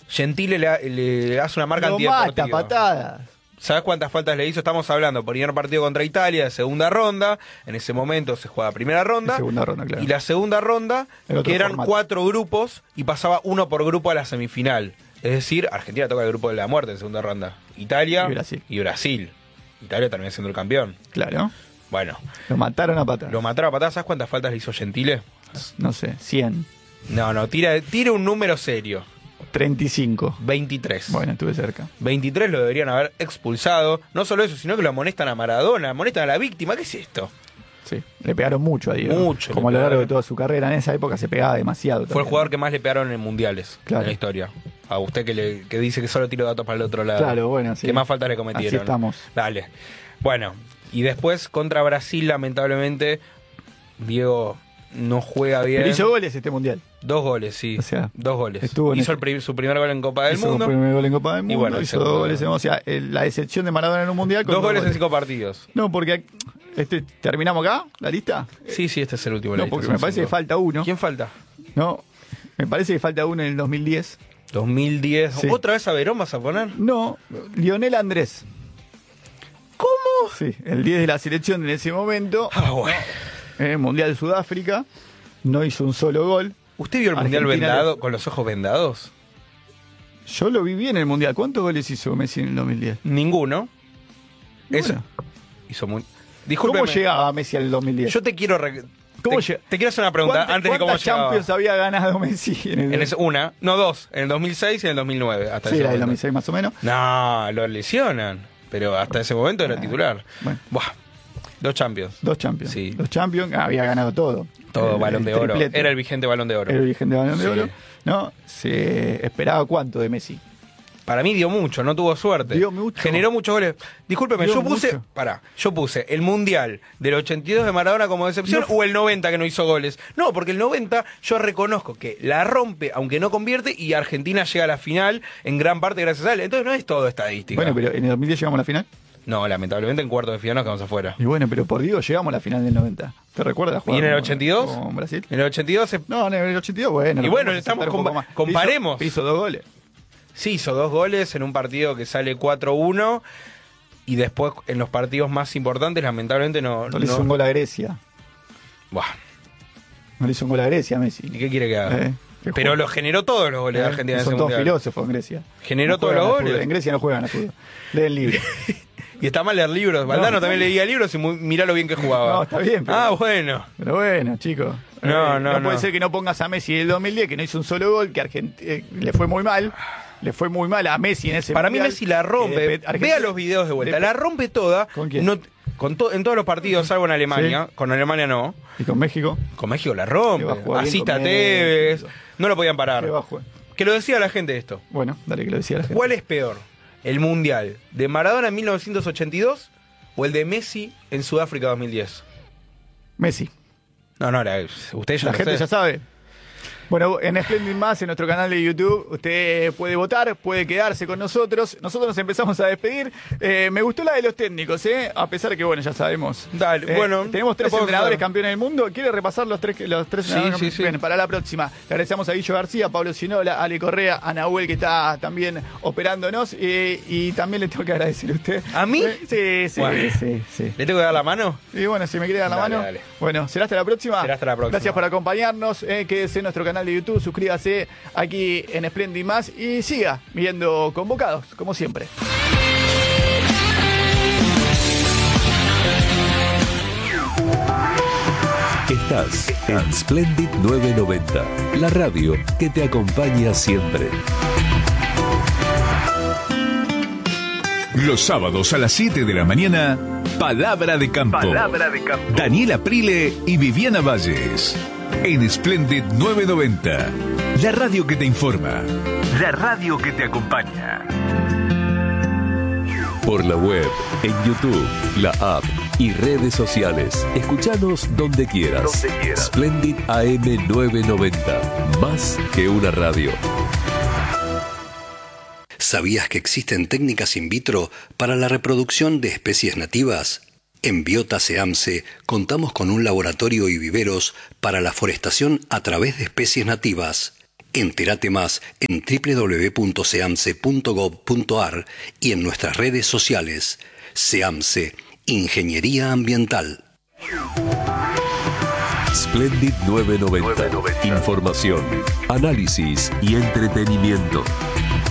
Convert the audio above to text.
Gentile le hace una marca antideportiva. Mata, patadas. ¿Sabes cuántas faltas le hizo? Estamos hablando, primer partido contra Italia, de segunda ronda. En ese momento se juega primera ronda. Segunda ronda, claro. Y la segunda ronda, que eran formato. 4 grupos, y pasaba uno por grupo a la semifinal. Es decir, Argentina toca el grupo de la muerte en segunda ronda. Italia y Brasil. Italia termina siendo el campeón. Claro. Bueno. Lo mataron a patadas. Lo mataron a patadas. ¿Sabes cuántas faltas le hizo Gentile? No sé, 100. No, tira un número serio. 35. 23. Bueno, estuve cerca. 23 lo deberían haber expulsado. No solo eso, sino que lo amonestan a Maradona, amonestan a la víctima. ¿Qué es esto? Sí, le pegaron mucho a Diego. Mucho. Como a lo largo de toda su carrera. En esa época se pegaba demasiado. Fue el jugador que más le pegaron en mundiales en la historia. A usted que dice que solo tiro datos para el otro lado. Claro, bueno, sí. ¿Qué más faltas le cometieron? Así estamos. Dale. Bueno, y después contra Brasil, lamentablemente, Diego no juega bien. Pero hizo goles este mundial. 2 goles, sí. O sea, 2 goles. Hizo su primer gol en Copa del Mundo. Su primer gol en Copa del Mundo. Y bueno, hizo 2 goles. O sea, la decepción de Maradona en un mundial. 2 goles en 5 partidos. No, porque ¿terminamos acá la lista? Sí, este es el último. No, porque me parece que falta uno. ¿Quién falta? No, me parece que falta uno en el 2010. 2010. Sí. ¿Otra vez a Verón vas a poner? No, Lionel Andrés. ¿Cómo? Sí, el 10 de la selección en ese momento. Bueno. En el Mundial de Sudáfrica. No hizo un solo gol. ¿Usted vio el Mundial vendado, con los ojos vendados? Yo lo vi bien en el Mundial. ¿Cuántos goles hizo Messi en el 2010? Ninguno. Bueno. Eso hizo muy... Discúlpeme. ¿Cómo llegaba Messi al 2010? Yo te quiero... ¿Cómo te quiero hacer una pregunta antes de cómo llegaba. ¿Cuántas Champions había ganado Messi? Una, no 2, en el 2006 y en el 2009. Hasta sí, ese la del momento. 2006 más o menos. No, lo lesionan. Pero hasta ese momento era titular. Bueno. Buah. 2 Champions. 2 Champions. Sí. 2 Champions, había ganado todo. Todo Balón de Oro. Triplete. Era el vigente Balón de Oro. Era el vigente Balón de Sí. Oro. ¿No? ¿Se esperaba cuánto de Messi? Para mí dio mucho, no tuvo suerte. Dio mucho. Generó muchos goles. Discúlpeme, Dio yo puse el Mundial del 82 de Maradona como decepción o el 90 que no hizo goles. No, porque el 90 yo reconozco que la rompe, aunque no convierte, y Argentina llega a la final en gran parte gracias a él. Entonces no es todo estadística. Bueno, pero en el 2010 llegamos a la final. No, lamentablemente en cuartos de final nos quedamos afuera. Y bueno, pero por Dios, llegamos a la final del 90. ¿Te recuerdas? ¿Y en el 82? Con Brasil. En el 82 No, en el 82, bueno. Y bueno, estamos comparemos. Hizo 2 goles. Sí, hizo 2 goles en un partido que sale 4-1 y después en los partidos más importantes lamentablemente no le hizo un gol a Grecia. Buah. No le hizo un gol a Grecia, Messi. ¿Y qué quiere que haga? Pero lo generó todos los goles de Argentina en ese Son todos mundial. filósofos en Grecia. Generó todos los goles. En Grecia no juegan a fútbol. Leen libros. Y está mal leer libros. Valdano también leía libros y mirá lo bien que jugaba. No, está bien. Bueno. Pero bueno, chicos. No puede ser que no pongas a Messi del 2010, que no hizo un solo gol, que le fue muy mal. Le fue muy mal a Messi en ese Para mundial. mí Messi la rompe. Vea los videos de vuelta. La rompe toda. ¿Con quién? En todos los partidos, salvo en Alemania. ¿Sí? Con Alemania no. ¿Y con México? Con México la rompe. Asista a Tevez. No lo podían parar. Que lo decía la gente esto. Bueno, dale, que lo decía la gente. ¿Cuál es peor? ¿El Mundial de Maradona en 1982 o el de Messi en Sudáfrica 2010? Messi. No, usted ya la gente ya sabe. Bueno, en Splendid Más, en nuestro canal de YouTube, usted puede votar, puede quedarse con nosotros. Nosotros nos empezamos a despedir. Me gustó la de los técnicos, a pesar de que, bueno, ya sabemos. Dale, bueno. Tenemos 3 entrenadores campeones del mundo. ¿Quiere repasar los tres entrenadores? Sí. Bien, para la próxima. Le agradecemos a Guillo García, a Pablo Ginola, a Ale Correa, a Nahuel, que está también operándonos. Y también le tengo que agradecer a usted. ¿A mí? Sí. ¿Le tengo que dar la mano? Y bueno, si me quiere dar la mano. Dale. Bueno, ¿será hasta la próxima? Será hasta la próxima. Gracias por acompañarnos. Quédese en nuestro canal de YouTube, suscríbase aquí en Splendid Más y siga viendo Convocados, como siempre. Estás en Splendid 990, la radio que te acompaña siempre. Los sábados a las 7 de la mañana, Palabra de Campo. Palabra de Campo. Daniela Aprile y Viviana Valles. En Splendid 990, la radio que te informa. La radio que te acompaña. Por la web, en YouTube, la app y redes sociales. Escuchanos donde quieras. Splendid AM 990. Más que una radio. ¿Sabías que existen técnicas in vitro para la reproducción de especies nativas? En Biota Seamse contamos con un laboratorio y viveros para la forestación a través de especies nativas. Entérate más en www.seamse.gov.ar y en nuestras redes sociales. SEAMSE, Ingeniería Ambiental. Splendid 990. Información, análisis y entretenimiento.